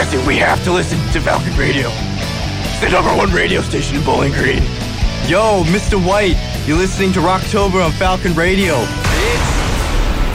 suggesting we have to listen to Falcon Radio. It's the #1 radio station in Bowling Green. Yo, Mr. White, you're listening to Rocktober on Falcon Radio. Bitch.